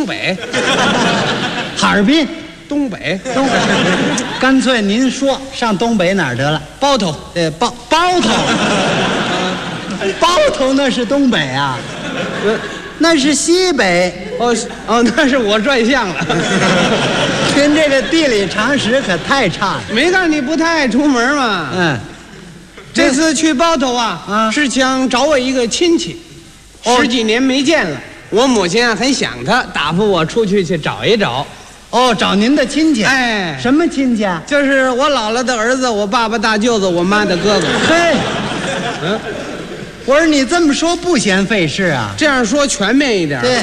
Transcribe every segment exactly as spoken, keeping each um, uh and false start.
北， 哈尔滨、 东北， 东北，干脆您说上东北哪儿得了？ 包头， 呃，包包头，包头那是东北啊，那是西北。 哦哦，那是我转向了。 您这个地理常识可太差了。 没看你不太爱出门吗？ 嗯， 这次去包头啊， 啊是想找我一个亲戚， 哦十几年没见了。我母亲啊很想他，打发我出去去找一找。 哦，找您的亲戚。 哎， 什么亲戚啊？ 就是我姥姥的儿子，我爸爸大舅子，我妈的哥哥。 嘿， 嗯， 我说你这么说不嫌费事啊？ 这样说全面一点。 对，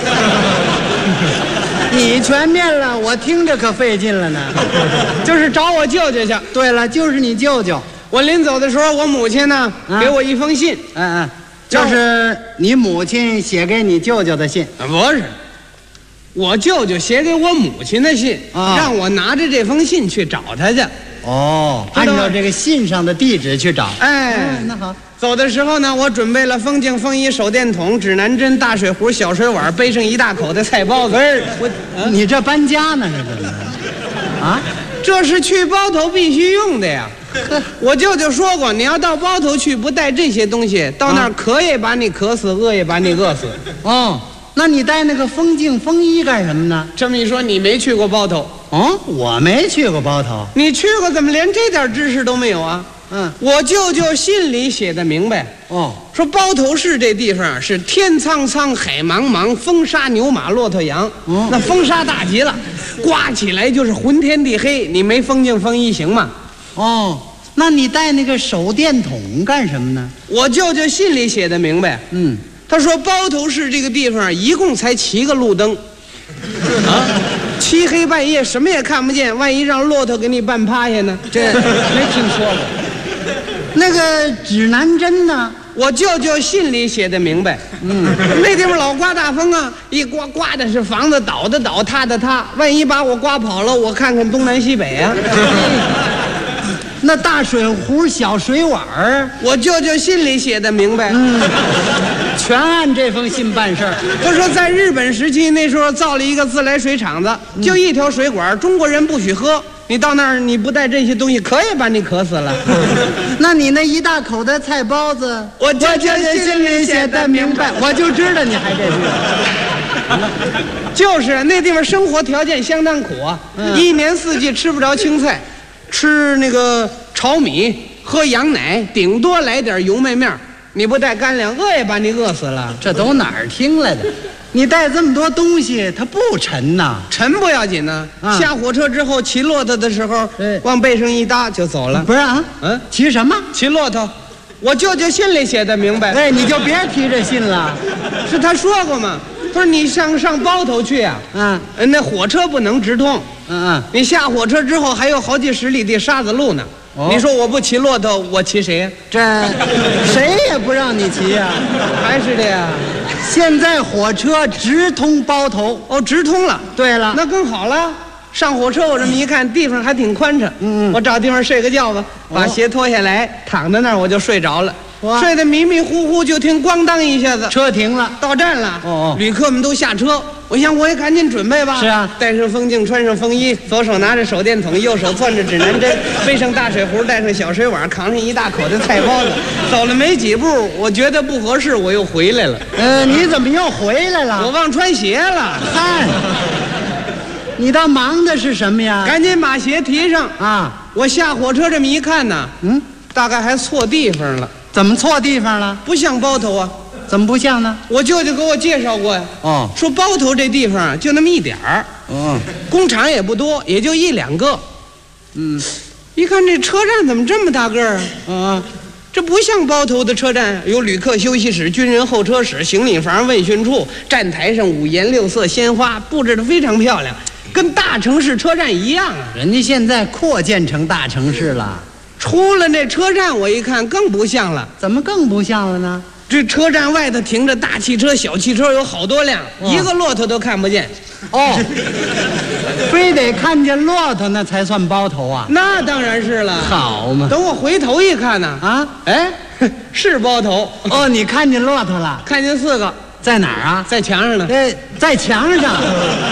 你全面了，我听着可费劲了呢。 就是找我舅舅去。 对了，就是你舅舅。 我临走的时候，我母亲呢、 啊给我一封信。 嗯嗯，就是你母亲写给你舅舅的信。 啊，不是，我舅舅写给我母亲的信， 啊让我拿着这封信去找他去。 哦， 知道吗按照这个信上的地址去找。 哎， 嗯那好。 走的时候呢，我准备了风镜、风衣、手电筒、指南针、大水壶、小水碗，背上一大口的菜包子。 我，你这搬家呢是怎么着？啊？ 这是去包头必须用的呀。我舅舅说过，你要到包头去，不带这些东西，到那儿渴也把你渴死，饿也把你饿死。 哦，那你带那个风镜、风衣干什么呢？ 这么一说，你没去过包头？ 哦，我没去过包头。 你去过，怎么连这点知识都没有啊？ 嗯， 我舅舅信里写的明白， 哦， 说包头市这地方是天苍苍，海茫茫，风沙牛马骆驼羊， 哦那风沙大极了，刮起来就是昏天地黑，你没风镜风衣行吗？ 哦，那你带那个手电筒干什么呢？ 我舅舅信里写的明白， 嗯， 他说包头市这个地方一共才七个路灯，啊，漆黑半夜什么也看不见，万一让骆驼给你绊趴下呢？ 这没听说过。 那个指南针呢？ 我舅舅信里写的明白，嗯，那地方老刮大风啊，一刮刮的是房子倒的倒，塌的塌，万一把我刮跑了，我看看东南西北啊。 那大水壶、小水碗儿， 我舅舅信里写的明白， 嗯，全按这封信办事儿。 他说在日本时期那时候造了一个自来水厂子，就一条水管，中国人不许喝。你到那儿你不带这些东西，可也把你渴死了。 那你那一大口的菜包子， 我舅舅心里写的明白，我就知道你还这句。 就是那地方生活条件相当苦啊， 嗯一年四季吃不着青菜，吃那个炒米，喝羊奶，顶多来点油麦面。你不带干粮，饿也把你饿死了。 这都哪儿听来的？你带这么多东西，它不沉呐？ 沉不要紧呢、 啊下火车之后骑骆驼的时候对， 往背上一搭就走了。 不是啊？ 嗯， 骑什么？ 骑骆驼，我舅舅信里写的明白， 哎，你就别提这信了。 是他说过嘛。他说你上上包头去啊， 嗯呃那火车不能直通， 嗯嗯， 你下火车之后还有好几十里地沙子路呢。 哦你说我不骑骆驼，我骑谁呀？ 这谁也不让你骑呀、 还是的呀。 现在火车直通包头。 哦，直通了。 对了， 那更好了。上火车我这么一看，地方还挺宽敞。 嗯嗯我找地方睡个觉吧，把鞋脱下来，躺在那儿我就睡着了。 哇睡得迷迷糊糊，就听咣当一下子， 车停了。 到站了。 哦哦旅客们都下车。我想我也赶紧准备吧。 是啊带上风镜，穿上风衣，左手拿着手电筒，右手攥着指南针，背上大水壶，带上小水碗，扛上一大口的菜包子。走了没几步，我觉得不合适，我又回来了。 呃，你怎么又回来了？ 我忘穿鞋了， 嗨，你倒忙的是什么呀？ 赶紧把鞋提上。 啊， 我下火车这么一看呢， 嗯， 大概还错地方了， 怎么错地方了？ 不像包头啊。 怎么不像呢？ 我舅舅给我介绍过呀， 哦， 说包头这地方啊就那么一点儿， 哦， 工厂也不多，也就一两个。 嗯， 一看这车站怎么这么大个儿啊？ 啊， 这不像包头的车站，有旅客休息室、军人候车室、行李房、问讯处，站台上五颜六色鲜花布置得非常漂亮，跟大城市车站一样啊。 人家现在扩建成大城市了， 出了那车站，我一看更不像了。 怎么更不像了呢？ 这车站外头停着大汽车、小汽车有好多辆， 哇一个骆驼都看不见。 哦，非得看见骆驼那才算包头啊？ 那当然是了。 好嘛！ 等我回头一看呢， 啊， 哎，是包头。 哦，你看见骆驼了？ 看见四个在哪儿啊？ 在墙上呢。 在在墙上。